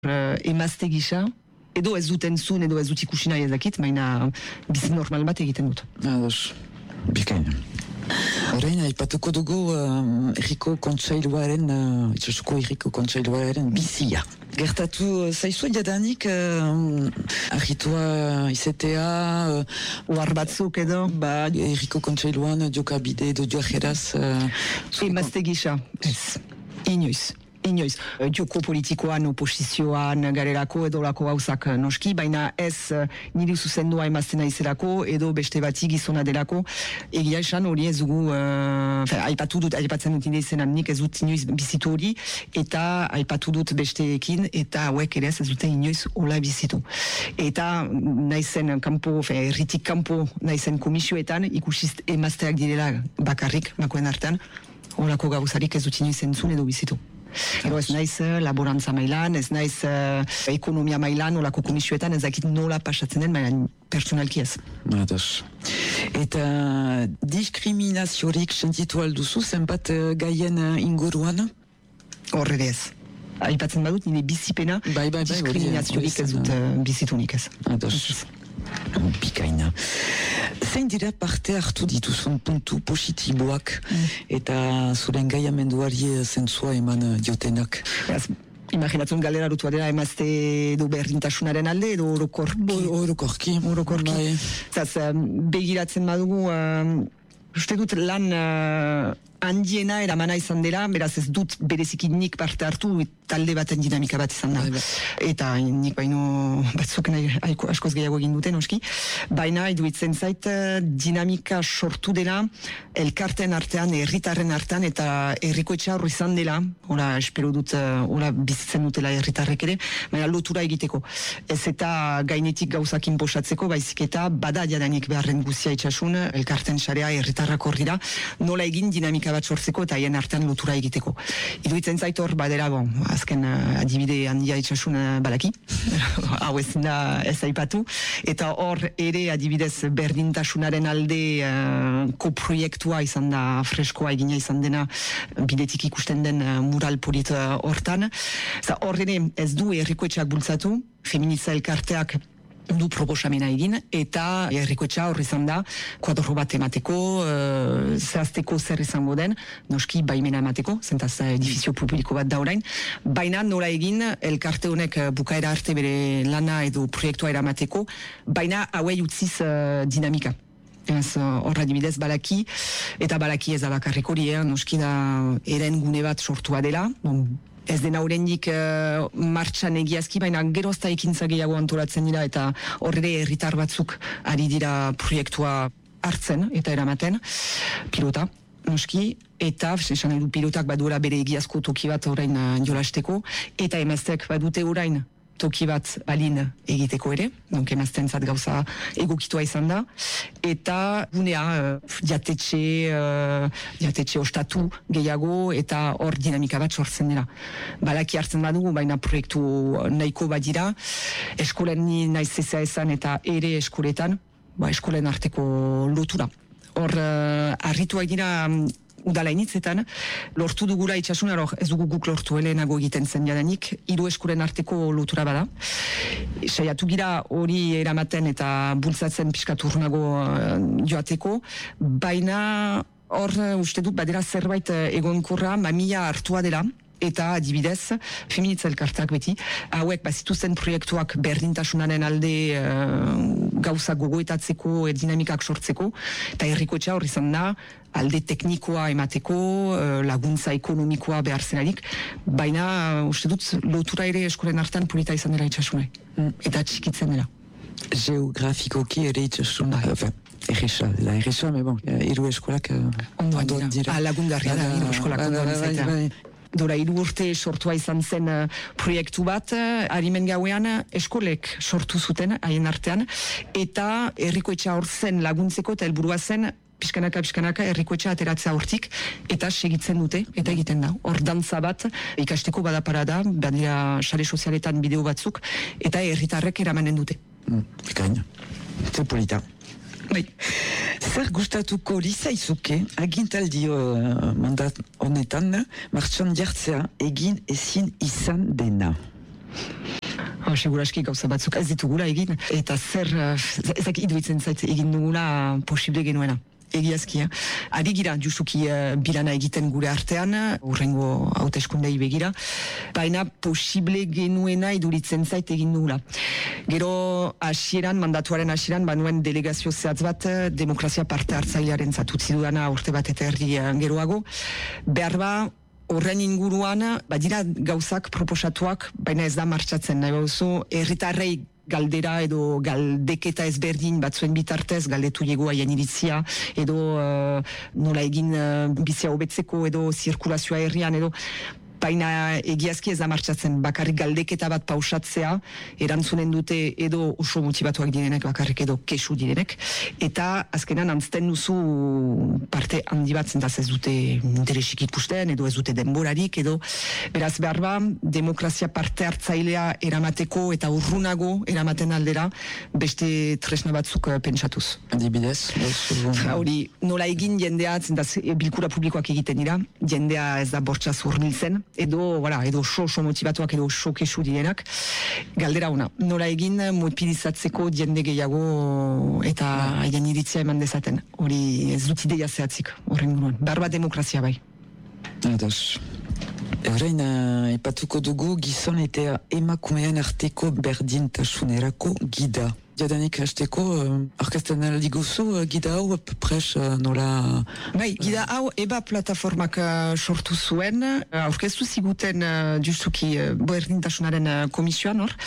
emazte gisa, edo ez dut entzun, edo ez dut ikusi nahi ezakit, baina bizi normal bat egiten dut. Ados, bikain. Horrein, aipatuko dugu Herriko Kontseiluaren, itxasuko Herriko Kontseiluaren bizia. Gertatu zaizua jadanik argitua izetea Ohar batzuk edo? Herriko Kontseiluan jokabide edo joajeraz Emazte gisa, ez, inoiz. Joko politikoan, oposizioan, garerako edo lako gauzak noski, baina ez niri zuzendua emaztena izelako edo beste bati gizona delako. Egia esan hori ez dugu, aipatzen dut nire izenan nik ez dut inoiz bizitu hori, eta aipatu dut besteekin, eta hauek ere ez dute inoiz hola bizitu. Eta naizen kanpo, erritik kanpo naizen komisioetan, ikusiz emazteak direla bakarrik, makoen artean, holako gauzarik ez dut inoiz entzun edo bizitu. Ero ez naiz laborantza mailan, ez naiz ekonomia mailan, olako komisioetan, ez dakit nola pasatzen den, baina personalki ez. Ados. Eta diskriminaziorik sentitu alduzu zenbat gaien inguruan? Horre ez. Aipatzen badut, nire bizipena, diskriminaziorik ez dut bizitunik ez. Ados. Bikaina. Zein dira parte hartu dituzun puntu positiboak eta zuren gaiamenduari zentzua eman diotenak? Imaginatzen galera rutua dela emazte edo berdintasunaren alde edo orokorki. Zaz, begiratzen badugu, uste dut lan handiena eramana izan dela, beraz ez dut bereziki nik parte hartu talde baten dinamika bat izan da. Eta nik baino batzuk nahi askoz gehiago egin duten, oski. Baina iduitzen zait dinamika sortu dela elkarten artean, herritarren artean eta herriko etxe horri izan dela, ora espero dut, ora bizitzen dutela herritarrek ere, baina lotura egiteko. Ez eta gainetik gauzak inposatzeko, baizik eta bada jadanik beharren guzia itxasun, elkarten sarea herritarrak horrira, nola egin dinamika bat sortzeko eta haien artean lotura egiteko. Iduitzen zait hor, badera, azken adibide handia itxasun balaki, hau ezin da ez aipatu, eta hor ere adibidez berdintasunaren alde koproiektua izan da, freskoa egina izan dena, bidetik ikusten den mural polit hortan. Hor ere ez du herrikoetxeak bultzatu, feminitza elkarteak du proposamena egin, eta herrikoetxa horri izan da, kuadro bat emateko, zehazteko zer izango den, noski baimena emateko, zentaz edifizio publiko bat da orain, baina nola egin elkarte honek bukaera arte bere lana edo proiektua eramateko, baina hauei utziz dinamika. Horra dibidez balaki, eta balaki ez da bakarrik hori, noski da eren gune bat sortua dela, ez dena horrendik martxan egiazki, baina gerozta ekintza gehiago antolatzen dira eta horre herritar batzuk ari dira proiektua hartzen eta eramaten, pilota, noski, eta esan edu pilotak baduela bere egiazko toki bat orain jolasteko, eta emaztek badute orain toki bat balin egiteko ere, donc emaztentzat gauza egokitua izan da, eta gunea jatetxe ostatu gehiago eta hor dinamika bat sortzen dira. Balaki hartzen badugu, baina proiektu nahiko badira, eskolen ni naiz zeza esan eta ere eskoletan, eskolen arteko lotura. Hor harrituak dira udalainitzetan, lortu dugula itxasun, ez dugu guk lortu helenago egiten zen jadanik, 3 eskuren arteko lotura bada. Saiatu gira hori eramaten eta bultzatzen pixkat urnago joateko, baina hor uste dut badera zerbait egonkorra, mamia hartua dela, eta adibidez, feminitza elkarteak beti, hauek bazituzten proiektuak berdintasunaren alde gauza gogoetatzeko, dinamikak sortzeko, eta herrikoetxea hor izan da, alde teknikoa emateko, laguntza ekonomikoa behar zenarik, baina uste dut lotura ere eskolen hartan polita izan dela itxasunai, eta txikitzen dela. Geografikoki ere itxasuna, erresa, me bon, 3 eskolak ondoan dira. Lagungarria da, 3 eskolak ondoan zaita. Dora, 3 urte sortua izan zen proiektu bat, harimen gauean eskolek sortu zuten haien artean, eta herrikoetxea hor zen laguntzeko eta helburua zen pixkanaka herrikoetxea ateratzea hortik, eta segitzen dute, eta egiten da. Hor dantza bat, ikasteko badaparada, badira sare sozialetan bideo batzuk, eta herritarrek eramanen dute. Bikaina, ze polita. Bai. Zer gustatuko lizaizuke agintaldi mandat honetan martxan jartzea egin ezin izan dena? Seguraski gauza batzuk ez ditugula egin, eta ezak iduitzen zait egin dugula posible genuena. Egiazki, Ari gira, justuki bilana egiten gure artean, urrengo hauteskundei begira, baina posible genuena iduritzen zait egin dugula. Gero mandatuaren hasieran, banuen delegazio zehatz bat, demokrazia parte hartzailearen zatutzi dudana urte bat eta erdi geroago, behar ba, horren inguruan, badira gauzak proposatuak, baina ez da martxatzen, nahi bauzu, herritarrei galdera edo galdeketa ezberdin batzuen bitartez, galdetu jego haien iritzia, edo nola egin bizia hobetzeko edo zirkulazioa herrian, edo baina egiazki ez da martxatzen, bakarrik galdeketa bat pausatzea, erantzunen dute edo oso motibatuak direnek, bakarrik edo kesu direnek, eta azkenan antzten duzu parte handi bat zentaz ez dute interesik ikusten, edo ez dute denborarik, edo beraz behar ba, demokrazia parte hartzailea eramateko eta urrunago eramaten aldera, beste tresna batzuk pentsatuz. Adibidez? Hori, nola egin jendea, zentaz bilkura publikoak egiten dira, jendea ez da bortxaz hurbiltzen, edo oso motibatuak edo oso kesu direnak, galdera ona, nola egin mobilizatzeko jende gehiago eta haien iritzia eman dezaten, hori ez dut ideia zehatzik, horren guruan, barba demokrazia bai. Ados. Orain, ipatuko dugu gizon eta emakumean arteko berdintasunerako gida. Jadanik hasteko, orkesten aldiguzu, gida hau pres nola... Bai, gida hau EBA plataformak sortu zuen, aurkeztu ziguten justuki berdintasunaren komisioan hor,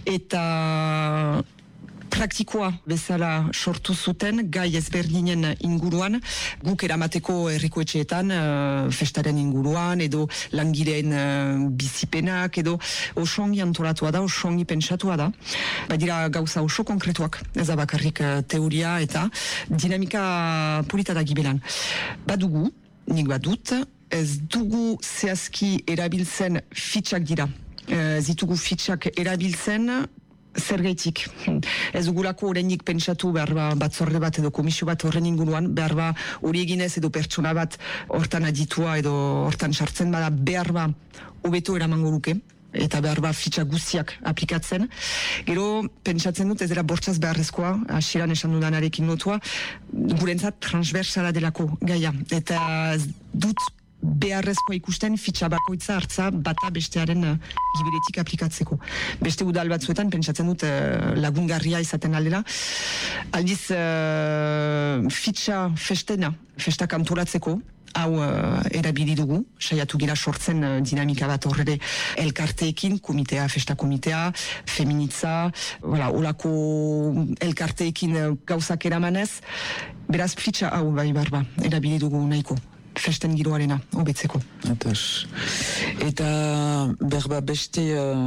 eta praktikoa bezala sortu zuten gai ezberdinen inguruan, guk eramateko herrikoetxeetan festaren inguruan, edo langileen bizipenak, edo osongi antolatua da, osongi pentsatua da. Badira gauza oso konkretuak, ez da bakarrik teoria eta dinamika polita da gibelan. Badugu, nik badut, ez dugu zehazki erabiltzen fitxak dira. Zitugu fitxak erabiltzen zergaitik. Ez dugulako horreinik pentsatu behar batzorde bat edo komisio bat horren inguruan, behar ba hori eginez edo pertsona bat hortan aditua edo hortan sartzen bada behar ba hobeto eramango luke eta behar ba fitxa guztiak aplikatzen. Gero, pentsatzen dut ez dela bortxaz beharrezkoa, hasieran esan dudanarekin lotua, gurentzat transversala delako gaia. Eta dut beharrezkoa ikusten fitxa bakoitza hartza bata bestearen gibiletik aplikatzeko. Beste udal batzuetan pentsatzen dut lagungarria izaten aldela. Aldiz fitxa festak antolatzeko, hau erabili dugu, saiatu gira sortzen dinamika bat horre elkarteekin, festa komitea, feminitza, olako elkarteekin gauzak eramanez, beraz fitxa hau bai barba, erabili dugu nahiko. Festen giroarena, hobetzeko. Eta berba beste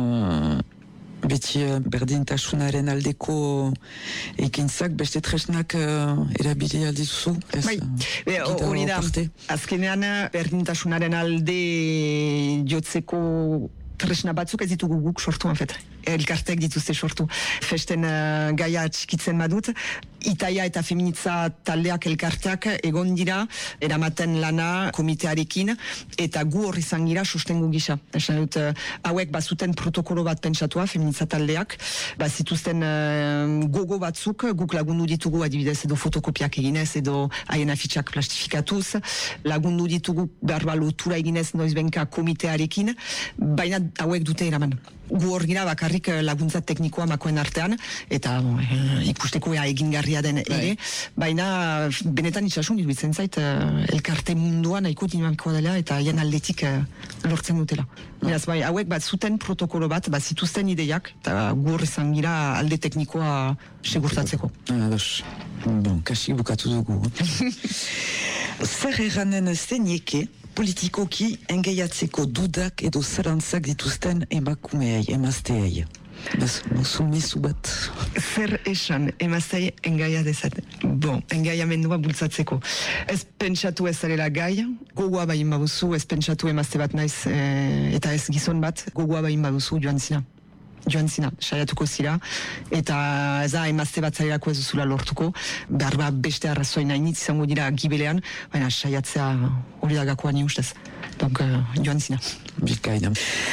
beti berdintasunaren aldeko ekintzak, beste tresnak erabili aldizuzu? Bai, hori da, azkenean berdintasunaren alde jotzeko tresna batzuk ez ditugu guk sortu, elkartek dituzte sortu. Festen gaia txikitzen badut, Itaia eta feminitza taldeak elkarteak egon dira, eramaten lana komitearekin, eta gu horri zangira sostengu gisa. Esan dut, hauek bazuten protokolo bat pentsatua, feminitza taldeak, bazituzten gogo batzuk, guk lagundu ditugu adibidez edo fotokopiak eginez, edo haien afitxak plastifikatuz, lagundu ditugu berba lotura eginez noizbenka komitearekin, baina hauek dute eraman. Gu hor gira bakarrik laguntza teknikoa makoen artean, eta ikusteko egingarria den ere, baina benetan itxasun iruditzen zait elkarte munduan nahiko dinamikoa dela eta haien aldetik lortzen dutela. Beraz, bai, hauek bat zuten protokolo bat zituzten ideiak, eta gu hor izan gira alde teknikoa segurtatzeko. Bon, kasi bukatu dugu. Zer eranen zenieke politikoki engaiatzeko dudak edo zarantzak dituzten emakumeei, emazteei. Mezu bat. Zer esan emaztei engaia dezaten. Bon, engaiamendua bultzatzeko. Ez pentsatu ez zarela gai, gogoa bain baduzu, ez pentsatu emazte bat naiz eta ez gizon bat, gogoa bain baduzu joan zina, saiatuko zira, eta ez da emazte bat zarelako ez duzula lortuko, behar bat beste arrazoin hainitz izango dira gibelean, baina saiatzea hori da gakoa ni ustez. Donc, joan zina. Bikaina.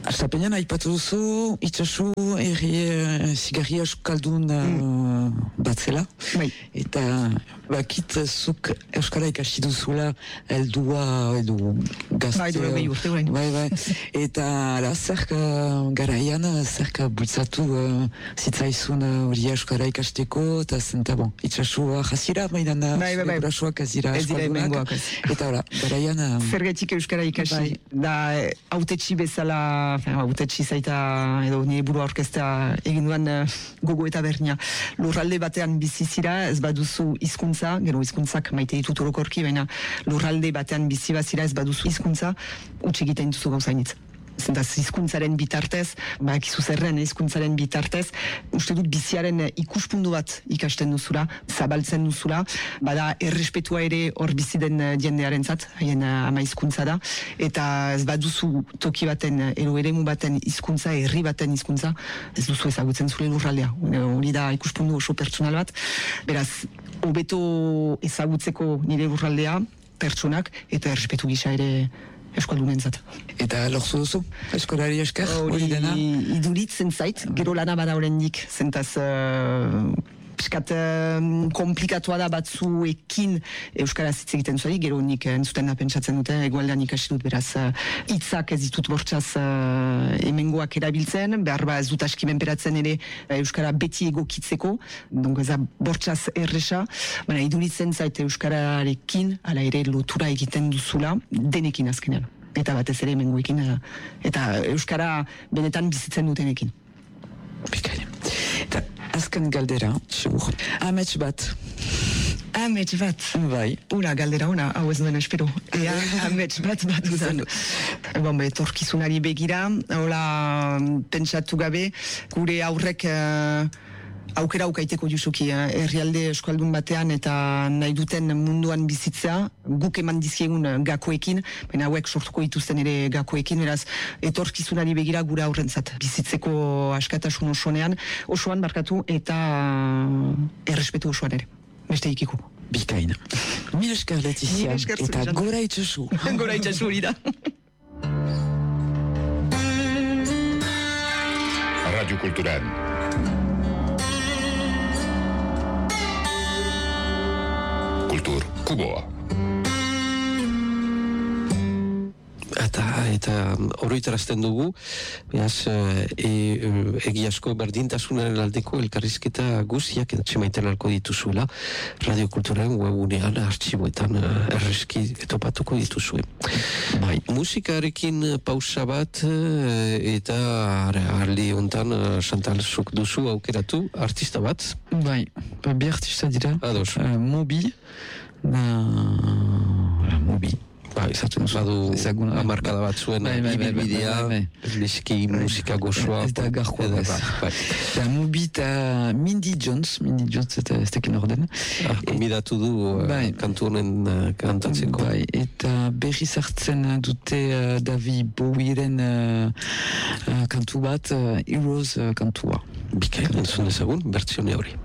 Astapenean aipatu duzu, itxasu zigarria euskaldun bat zela. Bai. Eta bakit zuk euskara ikasi duzula heldua edo gazte. Bai, duela behi urte orain. Bai. Eta zerk garaian, zerk bultzatu zitzaizun hori euskara ikasteko, eta zenta bon, itxasua jazira, baina gurasoak ez dira euskaldunak. Eta hola, garaian... Zergatik euskara ikasi, da autetxi bezala, autetxi zaita edo nire burua orkestra egin duan gogo eta berdina. Lurralde batean bizizira, ez baduzu hizkuntza, gero hizkuntzak maite ditut orokorki, baina lurralde batean bizi bazira ez baduzu hizkuntza, utxe egiten duzu gauzainitz. Zentaz, hizkuntzaren bitartez, bakizu zerren hizkuntzaren bitartez, uste dut biziaren ikuspundu bat ikasten duzula, zabaltzen duzula, bada errespetua ere hor bizi den jendearen zat, haien ama hizkuntza da, eta ez baduzu toki baten, ero eremu baten hizkuntza, herri baten hizkuntza, ez duzu ezagutzen zure lurraldea. Hori da ikuspundu oso pertsonal bat, beraz, hobeto ezagutzeko nire lurraldea, pertsonak, eta errespetu gisa ere euskaldunentzat. Eta lortu duzu, eskolari esker, hori dena? Iduritzen zait, gero lana bada oraindik, zentaz piskat komplikatua da batzuekin euskaraz hitz egiten zuari, gero nik entzuten da pentsatzen dute, egualdean ikasi dut beraz hitzak ez ditut bortxaz hemengoak erabiltzen, behar ba ez dut aski menperatzen ere euskara beti egokitzeko, donc ez da bortxaz erresa, baina iduritzen zait euskararekin, ala ere lotura egiten duzula, denekin azkenean. Eta batez ere hemengoekin, eta euskara benetan bizitzen dutenekin. Bikaine. Eta azken galdera, segur. Amets bat. Amets bat? Bai. Ura, galdera ona, hau ez duen espero. Ea, amets bat udan. Torkizunari begira, hola pentsatu gabe, gure aurrek aukera aukaiteko justuki herrialde euskaldun batean eta nahi duten munduan bizitzea, guk eman dizkiegun gakoekin, baina hauek sortuko dituzten ere gakoekin, beraz, etorkizunari begira gure aurrentzat. Bizitzeko askatasun osoan barkatu eta errespetu osoan ere. Beste ikiko. Bikaina. Mil esker Letizia, eta gora itxasu. Gora itxasu hori da. Radio Cultural. Kultur Kuboa. Eta oroitarazten dugu, beraz, egiazko berdintasunaren aldeko elkarrizketa guziak etxemaiten alko dituzuela, Radio Kulturaren webunean artxiboetan erreski topatuko dituzue. Bai, musikarekin pausa bat, eta arli hontan Chantal zuk duzu aukeratu artista bat. Bai, bi artista dira. Ados. Mobi. Mobi. Ba, izaten badu amarkada bat zuen ibilbidea, biziki musika gozoa. Ez da garkoa bez. Mobi eta Mindy Jones eta ez tekin orden. Konbidatu du kantu honen kantatzeko. Bai, eta berriz hartzen dute David Bowieren kantu bat, Heroes kantua. Bikain, entzun ezagun, bertsione hori.